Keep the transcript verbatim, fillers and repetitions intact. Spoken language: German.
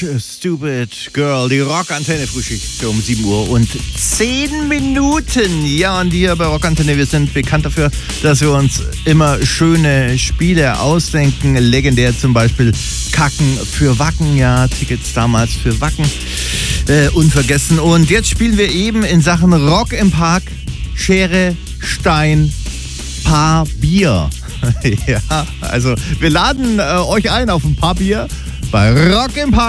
Hush, Stupid Girl, die Rockantenne Frühschicht um sieben Uhr und zehn Minuten. Ja, und hier bei Rockantenne, wir sind bekannt dafür, dass wir uns immer schöne Spiele ausdenken. Legendär zum Beispiel Kacken für Wacken, ja, Tickets damals für Wacken, äh, unvergessen. Und jetzt spielen wir eben in Sachen Rock im Park Schere, Stein, Paar Bier. Ja, also wir laden äh, euch ein auf ein Paar Bier bei Rock im Park.